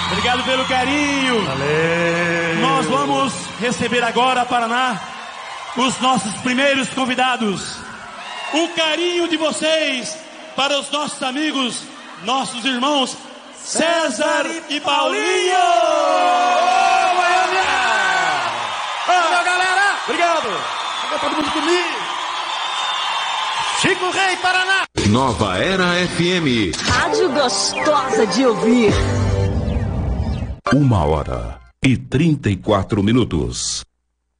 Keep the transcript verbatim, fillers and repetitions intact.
Obrigado pelo carinho. Valeu. Nós vamos receber agora, Paraná, os nossos primeiros convidados. O carinho de vocês para os nossos amigos, nossos irmãos César e Paulinho. Ô, Goiânia! Valeu, galera! Obrigado! Fica todo mundo comigo! Chico Rei, Paraná! Nova Era F M. Rádio gostosa de ouvir. Uma hora e trinta e quatro minutos.